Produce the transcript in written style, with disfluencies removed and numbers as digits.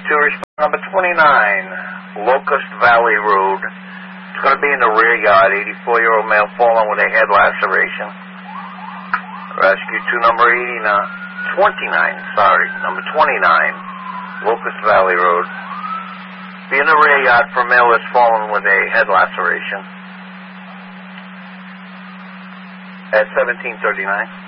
respond number 29, Locust Valley Road. It's going to be in the rear yard. 84-year-old male fallen with a head laceration. Rescue to number 29, number 29, Locust Valley Road. Be in the rear yard for a male that's fallen with a head laceration. At 1739.